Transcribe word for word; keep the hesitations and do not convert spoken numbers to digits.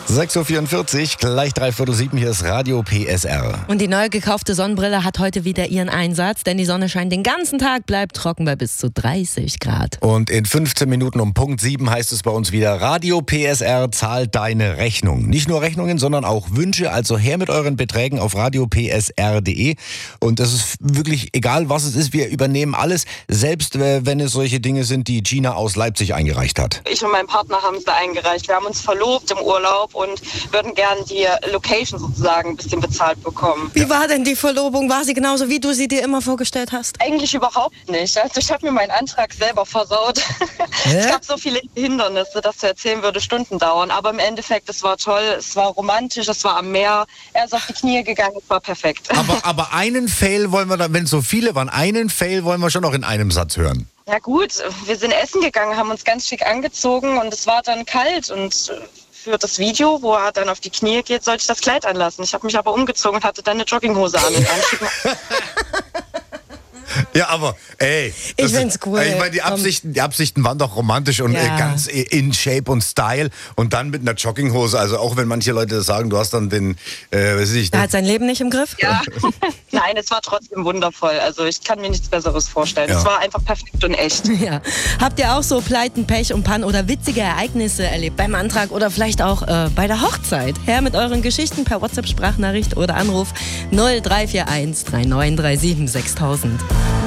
sechs Uhr vierundvierzig, gleich dreiviertel sieben, hier ist Radio P S R. Und die neu gekaufte Sonnenbrille hat heute wieder ihren Einsatz, denn die Sonne scheint den ganzen Tag, bleibt trocken bei bis zu dreißig Grad. Und in fünfzehn Minuten um Punkt sieben heißt es bei uns wieder, Radio P S R zahlt deine Rechnung. Nicht nur Rechnungen, sondern auch Wünsche, also her mit euren Beträgen auf radio p s r punkt d e. Und das ist wirklich egal, was es ist, wir übernehmen alles, selbst wenn es solche Dinge sind, die Gina aus Leipzig eingereicht hat. Ich und mein Partner haben es da eingereicht. Wir haben uns verlobt im Urlaub und würden gern die Location sozusagen ein bisschen bezahlt bekommen. Wie war denn die Verlobung? War sie genauso, wie du sie dir immer vorgestellt hast? Eigentlich überhaupt nicht. Also ich habe mir meinen Antrag selber versaut. Es gab so viele Hindernisse, das zu erzählen würde Stunden dauern. Aber im Endeffekt, es war toll, es war romantisch, es war am Meer. Er ist auf die Knie gegangen, es war perfekt. Aber, aber einen Fail wollen wir dann, wenn es so viele waren, einen Fail wollen wir schon noch in einem Satz hören. Ja gut, wir sind essen gegangen, haben uns ganz schick angezogen und es war dann kalt und für das Video, wo er dann auf die Knie geht, sollte ich das Kleid anlassen. Ich habe mich aber umgezogen und hatte dann eine Jogginghose an. Ja, aber ey, ich find's cool. Ich meine, die Absichten, die Absichten waren doch romantisch und ja. äh, ganz in Shape und Style und dann mit einer Jogginghose. Also auch wenn manche Leute das sagen, du hast dann den, äh, weiß ich, er hat sein Leben nicht im Griff? Ja, nein, es war trotzdem wundervoll. Also ich kann mir nichts Besseres vorstellen. Ja. Es war einfach perfekt und echt. Ja. Habt ihr auch so Pleiten, Pech und Pannen oder witzige Ereignisse erlebt beim Antrag oder vielleicht auch äh, bei der Hochzeit? Her mit euren Geschichten per WhatsApp-Sprachnachricht oder Anruf null drei vier eins drei neun drei sieben sechstausend.